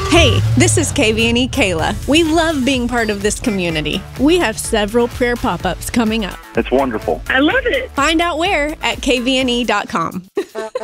Hey, this is KVNE Kayla. We love being part of this community. We have several prayer pop-ups coming up. It's wonderful. I love it. Find out where at kvne.com.